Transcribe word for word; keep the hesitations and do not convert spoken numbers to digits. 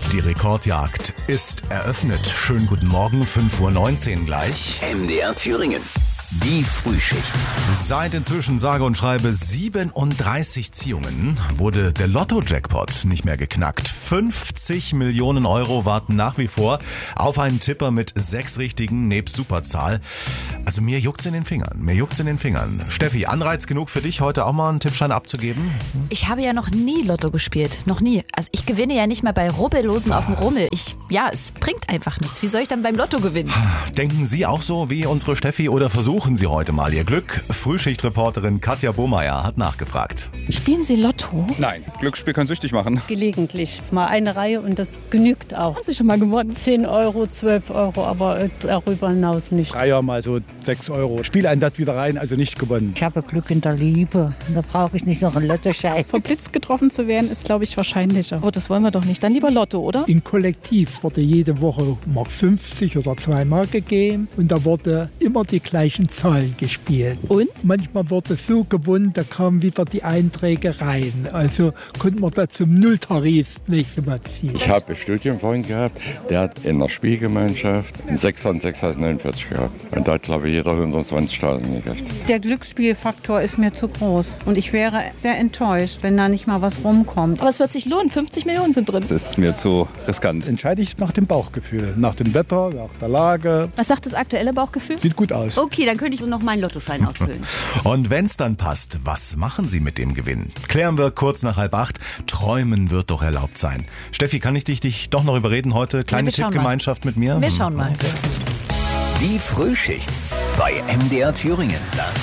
Die Rekordjagd ist eröffnet. Schönen guten Morgen, fünf Uhr neunzehn gleich. M D R Thüringen. Die Frühschicht. Seit inzwischen sage und schreibe siebenunddreißig Ziehungen wurde der Lotto-Jackpot nicht mehr geknackt. fünfzig Millionen Euro warten nach wie vor auf einen Tipper mit sechs richtigen nebst Superzahl. Also mir juckt's in den Fingern, mir juckt's in den Fingern. Steffi, Anreiz genug für dich, heute auch mal einen Tippschein abzugeben? Ich habe ja noch nie Lotto gespielt, noch nie. Also ich gewinne ja nicht mal bei Rubbellosen auf dem Rummel. Ich, ja, es bringt einfach nichts. Wie soll ich dann beim Lotto gewinnen? Denken Sie auch so wie unsere Steffi oder versuchen Sie heute mal Ihr Glück? Frühschichtreporterin Katja Bohmeier hat nachgefragt. Spielen Sie Lotto? Nein, Glücksspiel kann süchtig machen. Gelegentlich mal eine Reihe und das genügt auch. Haben Sie schon mal gewonnen? zehn Euro, zwölf Euro, aber darüber hinaus nicht. Dreier mal so sechs Euro. Spieleinsatz wieder rein, also nicht gewonnen. Ich habe Glück in der Liebe. Da brauche ich nicht noch einen Lottoschein. Vom Blitz getroffen zu werden, ist, glaube ich, wahrscheinlicher. Oh, das wollen wir doch nicht. Dann lieber Lotto, oder? Im Kollektiv wurde jede Woche Mark fünfzig oder zwei Mark gegeben und da wurde immer die gleichen Zahlen gespielt. Und? Manchmal wurde so gewonnen, da kamen wieder die Einträge rein. Also konnte man da zum Nulltarif das nächste Mal ziehen. Ich habe einen Studienfreund gehabt, der hat in der Spielgemeinschaft einen sechs von sechs aus neunundvierzig gehabt. Und da hat, glaube ich, jeder hundertzwanzigtausend gekriegt. Der Glücksspielfaktor ist mir zu groß und ich wäre sehr enttäuscht, wenn da nicht mal was rumkommt. Aber es wird sich lohnen. fünfzig Millionen sind drin. Das ist mir zu riskant. Entscheide ich nach dem Bauchgefühl, nach dem Wetter, nach der Lage. Was sagt das aktuelle Bauchgefühl? Sieht gut aus. Okay, dann könnte ich noch meinen Lottoschein ausfüllen. Und wenn's dann passt, was machen Sie mit dem Gewinn? Klären wir kurz nach halb acht. Träumen wird doch erlaubt sein. Steffi, kann ich dich, dich doch noch überreden heute? Kleine Ja, wir schauen Tippgemeinschaft mit mir? Wir schauen mal. Die Frühschicht bei M D R Thüringen.